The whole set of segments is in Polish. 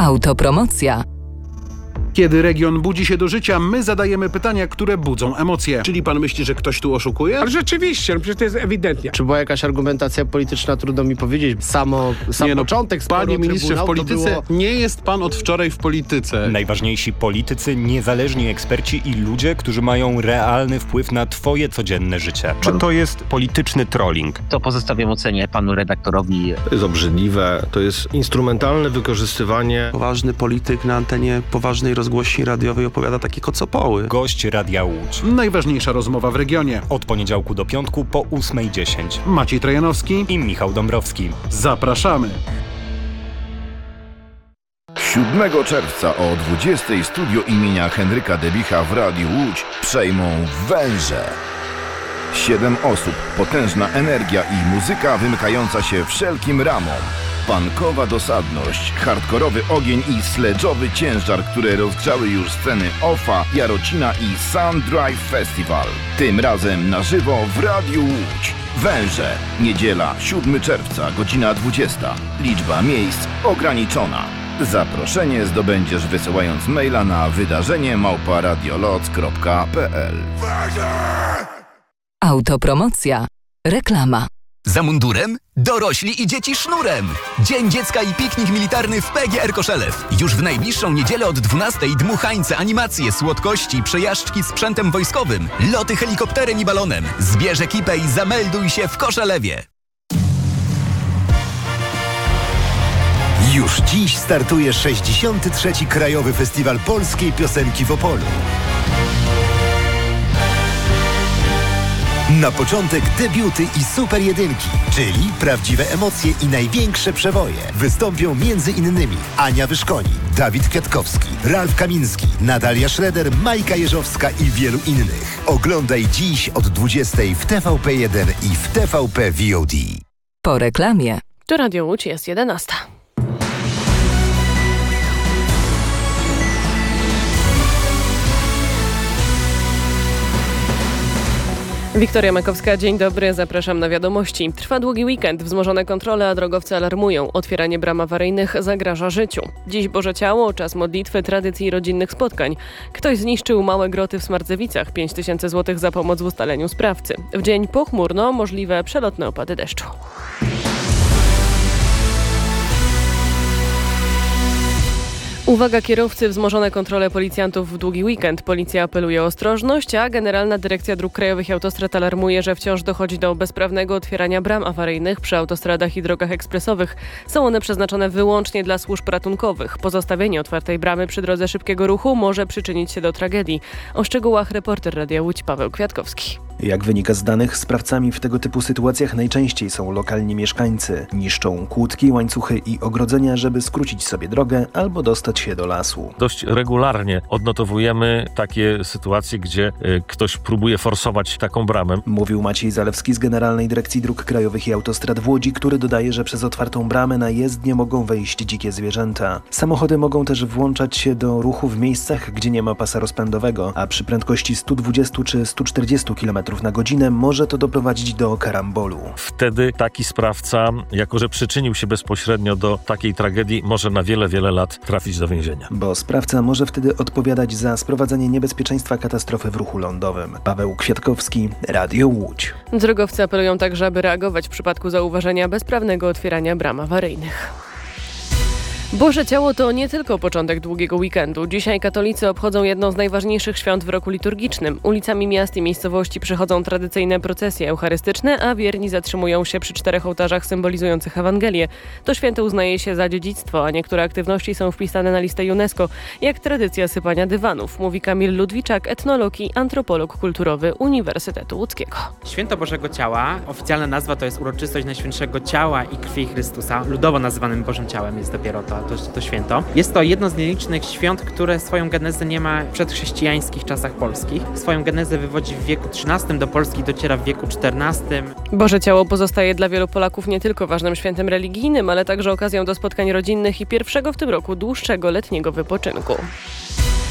Autopromocja. Kiedy region budzi się do życia, my zadajemy pytania, które budzą emocje. Czyli pan myśli, że ktoś tu oszukuje? Ale rzeczywiście, przecież to jest ewidentnie. Czy była jakaś argumentacja polityczna, trudno mi powiedzieć. Sam początek sporu Panie ministrze, w polityce było... nie jest pan od wczoraj w polityce. Najważniejsi politycy, niezależni eksperci i ludzie, którzy mają realny wpływ na twoje codzienne życie. Czy to jest polityczny trolling? To pozostawiam ocenie panu redaktorowi. To jest obrzydliwe, to jest instrumentalne wykorzystywanie. Poważny polityk na antenie poważnej rozgłośni radiowej opowiada takie kocopoły. Gość Radia Łódź. Najważniejsza rozmowa w regionie. Od poniedziałku do piątku po 8:10. Maciej Trojanowski I Michał Dąbrowski. Zapraszamy. 7 czerwca o 20:00 studio imienia Henryka Debicha w Radiu Łódź przejmą Węże. 7 osób, potężna energia i muzyka wymykająca się wszelkim ramom. Punkowa dosadność, hardkorowy ogień i sledżowy ciężar, które rozgrzały już sceny OFA, Jarocina i Sun Drive Festival. Tym razem na żywo w Radiu Łódź. Węże. Niedziela, 7 czerwca, godzina 20. Liczba miejsc ograniczona. Zaproszenie zdobędziesz wysyłając maila na wydarzenie@radioloc.pl. Autopromocja. Reklama. Za mundurem? Dorośli i dzieci sznurem! Dzień Dziecka i piknik militarny w PGR Koszelew. Już w najbliższą niedzielę od 12:00 dmuchańce, animacje, słodkości, przejażdżki sprzętem wojskowym, loty helikopterem i balonem. Zbierz ekipę i zamelduj się w Koszelewie. Już dziś startuje 63. Krajowy Festiwal Polskiej Piosenki w Opolu. Na początek debiuty i super jedynki, czyli prawdziwe emocje i największe przewoje. Wystąpią m.in. Ania Wyszkoni, Dawid Kwiatkowski, Ralf Kamiński, Natalia Schroeder, Majka Jeżowska i wielu innych. Oglądaj dziś od 20:00 w TVP1 i w TVP VOD. Po reklamie. To Radio Łódź, jest 11:00. Wiktoria Makowska, dzień dobry, zapraszam na wiadomości. Trwa długi weekend, wzmożone kontrole, a drogowcy alarmują. Otwieranie bram awaryjnych zagraża życiu. Dziś Boże Ciało, czas modlitwy, tradycji i rodzinnych spotkań. Ktoś zniszczył małe groty w Smardzewicach, 5000 zł za pomoc w ustaleniu sprawcy. W dzień pochmurno, możliwe przelotne opady deszczu. Uwaga kierowcy, wzmożone kontrole policjantów w długi weekend. Policja apeluje o ostrożność, a Generalna Dyrekcja Dróg Krajowych i Autostrad alarmuje, że wciąż dochodzi do bezprawnego otwierania bram awaryjnych przy autostradach i drogach ekspresowych. Są one przeznaczone wyłącznie dla służb ratunkowych. Pozostawienie otwartej bramy przy drodze szybkiego ruchu może przyczynić się do tragedii. O szczegółach reporter Radia Łódź Paweł Kwiatkowski. Jak wynika z danych, sprawcami w tego typu sytuacjach najczęściej są lokalni mieszkańcy. Niszczą kłódki, łańcuchy i ogrodzenia, żeby skrócić sobie drogę albo dostać się do lasu. Dość regularnie odnotowujemy takie sytuacje, gdzie ktoś próbuje forsować taką bramę. Mówił Maciej Zalewski z Generalnej Dyrekcji Dróg Krajowych i Autostrad w Łodzi, który dodaje, że przez otwartą bramę na jezdnię mogą wejść dzikie zwierzęta. Samochody mogą też włączać się do ruchu w miejscach, gdzie nie ma pasa rozpędowego, a przy prędkości 120 czy 140 km na godzinę może to doprowadzić do karambolu. Wtedy taki sprawca, jako że przyczynił się bezpośrednio do takiej tragedii, może na wiele, wiele lat trafić do więzienia. Bo sprawca może wtedy odpowiadać za sprowadzenie niebezpieczeństwa katastrofy w ruchu lądowym. Paweł Kwiatkowski, Radio Łódź. Drogowcy apelują także, aby reagować w przypadku zauważenia bezprawnego otwierania bram awaryjnych. Boże Ciało to nie tylko początek długiego weekendu. Dzisiaj katolicy obchodzą jedno z najważniejszych świąt w roku liturgicznym. Ulicami miast i miejscowości przychodzą tradycyjne procesje eucharystyczne, a wierni zatrzymują się przy 4 ołtarzach symbolizujących Ewangelię. To święto uznaje się za dziedzictwo, a niektóre aktywności są wpisane na listę UNESCO, jak tradycja sypania dywanów, mówi Kamil Ludwiczak, etnolog i antropolog kulturowy Uniwersytetu Łódzkiego. Święto Bożego Ciała, oficjalna nazwa to jest uroczystość Najświętszego Ciała i Krwi Chrystusa. Ludowo nazywanym Bożym Ciałem jest dopiero to święto. Jest to jedno z nielicznych świąt, które swoją genezę nie ma w przedchrześcijańskich czasach polskich. Swoją genezę wywodzi w wieku XIII, do Polski dociera w wieku XIV. Boże Ciało pozostaje dla wielu Polaków nie tylko ważnym świętem religijnym, ale także okazją do spotkań rodzinnych i pierwszego w tym roku dłuższego letniego wypoczynku.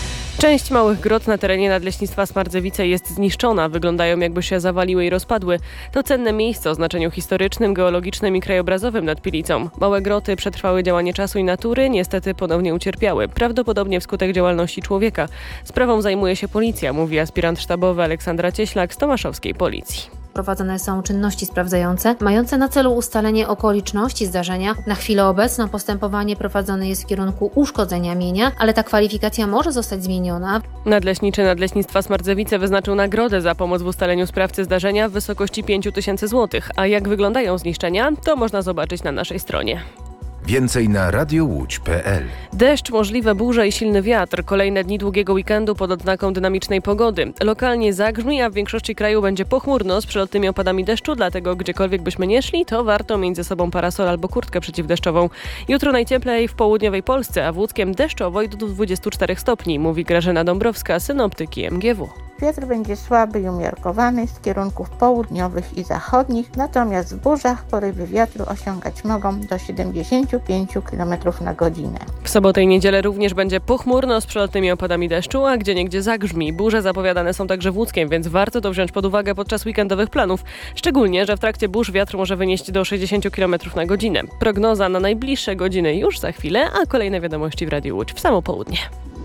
Część małych grot na terenie Nadleśnictwa Smartzewice jest zniszczona. Wyglądają, jakby się zawaliły i rozpadły. To cenne miejsce o znaczeniu historycznym, geologicznym i krajobrazowym nad Pilicą. Małe groty przetrwały działanie czasu i natury, niestety ponownie ucierpiały. Prawdopodobnie wskutek działalności człowieka. Sprawą zajmuje się policja, mówi aspirant sztabowy Aleksandra Cieślak z Tomaszowskiej Policji. Prowadzone są czynności sprawdzające, mające na celu ustalenie okoliczności zdarzenia. Na chwilę obecną postępowanie prowadzone jest w kierunku uszkodzenia mienia, ale ta kwalifikacja może zostać zmieniona. Nadleśniczy Nadleśnictwa Smartzewice wyznaczył nagrodę za pomoc w ustaleniu sprawcy zdarzenia w wysokości 5 000 złotych. A jak wyglądają zniszczenia, to można zobaczyć na naszej stronie. Więcej na radiołódź.pl. Deszcz, możliwe burze i silny wiatr. Kolejne dni długiego weekendu pod odznaką dynamicznej pogody. Lokalnie zagrzmi, a w większości kraju będzie pochmurno z przelotnymi opadami deszczu, dlatego gdziekolwiek byśmy nie szli, to warto mieć ze sobą parasol albo kurtkę przeciwdeszczową. Jutro najcieplej w południowej Polsce, a w Łódzkiem deszczowo i do 24 stopni, mówi Grażyna Dąbrowska, synoptyki MGW. Wiatr będzie słaby i umiarkowany z kierunków południowych i zachodnich, natomiast w burzach porywy wiatru osiągać mogą do 75 km na godzinę. W sobotę i niedzielę również będzie pochmurno z przelotnymi opadami deszczu, a gdzieniegdzie zagrzmi. Burze zapowiadane są także w Łódzkiem, więc warto to wziąć pod uwagę podczas weekendowych planów. Szczególnie, że w trakcie burz wiatr może wynieść do 60 km na godzinę. Prognoza na najbliższe godziny już za chwilę, a kolejne wiadomości w Radiu Łódź w samo południe.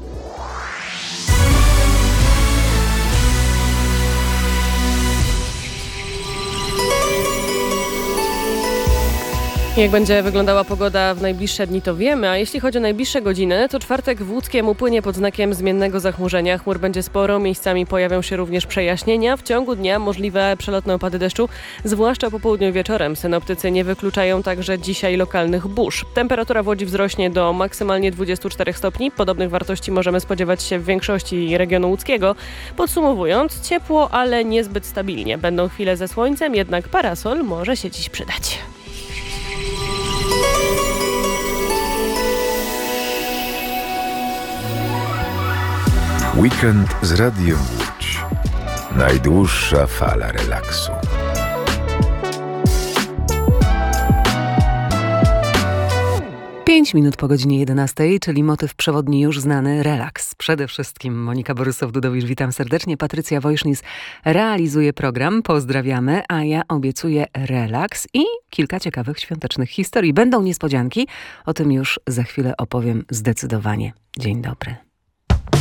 Jak będzie wyglądała pogoda w najbliższe dni, to wiemy, a jeśli chodzi o najbliższe godziny, to czwartek w Łódzkiem upłynie pod znakiem zmiennego zachmurzenia. Chmur będzie sporo, miejscami pojawią się również przejaśnienia. W ciągu dnia możliwe przelotne opady deszczu, zwłaszcza po południu i wieczorem. Synoptycy nie wykluczają także dzisiaj lokalnych burz. Temperatura w Łodzi wzrośnie do maksymalnie 24 stopni. Podobnych wartości możemy spodziewać się w większości regionu łódzkiego. Podsumowując, ciepło, ale niezbyt stabilnie. Będą chwile ze słońcem, jednak parasol może się dziś przydać. Weekend z Radiem Łódź. Najdłuższa fala relaksu. Pięć minut po godzinie 11, czyli motyw przewodni już znany, relaks. Przede wszystkim Monika Borysow-Dudowicz, witam serdecznie. Patrycja Wojsznis realizuje program, pozdrawiamy, a ja obiecuję relaks i kilka ciekawych świątecznych historii. Będą niespodzianki, o tym już za chwilę opowiem zdecydowanie. Dzień dobry.